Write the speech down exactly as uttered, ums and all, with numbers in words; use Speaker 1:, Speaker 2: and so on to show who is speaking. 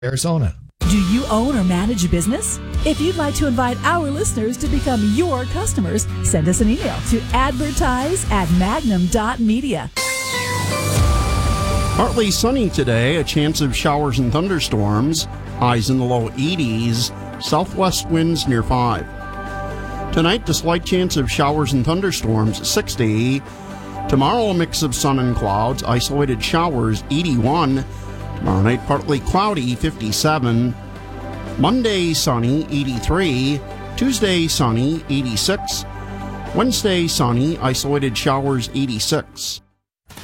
Speaker 1: Arizona.
Speaker 2: Do you own or manage a business? If you'd like to invite our listeners to become your customers, send us an email to advertise at magnum dot media.
Speaker 3: Partly sunny today, a chance of showers and thunderstorms, highs in the low eighties, southwest winds near five. Tonight, a slight chance of showers and thunderstorms, sixty. Tomorrow, a mix of sun and clouds, isolated showers, eighty-one. Tomorrow night, partly cloudy, fifty-seven. Monday, sunny, eighty-three. Tuesday, sunny, eighty-six. Wednesday, sunny, isolated showers, eighty-six.